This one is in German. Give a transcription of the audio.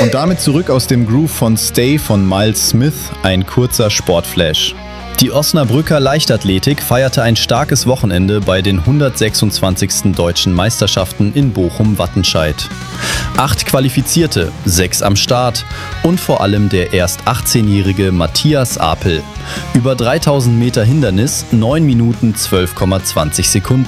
Und damit zurück aus dem Groove von Stay von Miles Smith, ein kurzer Sportflash. Die Osnabrücker Leichtathletik feierte ein starkes Wochenende bei den 126. Deutschen Meisterschaften in Bochum-Wattenscheid. 8 Qualifizierte, 6 am Start und vor allem der erst 18-jährige Matthias Apel. Über 3000 Meter Hindernis, 9 Minuten 12,20 Sekunden.